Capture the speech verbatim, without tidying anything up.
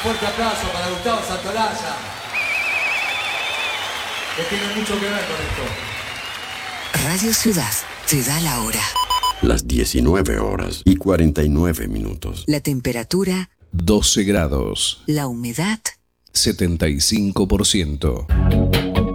fuerte aplauso para Gustavo Santolaya, que tiene mucho que ver con esto. Radio Ciudad te da la hora. Las diecinueve horas y cuarenta y nueve minutos. La temperatura doce grados. La humedad setenta y cinco por ciento.